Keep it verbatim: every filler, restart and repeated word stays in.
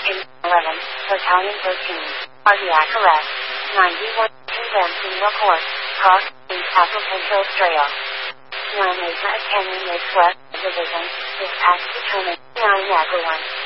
eleven, Battalion thirteen, cardiac arrest, ninety-one, condensing report, cross, East Applicant Trail. nine Mesa at Canyon Lakes West Division, dispatch determined, nine everyone.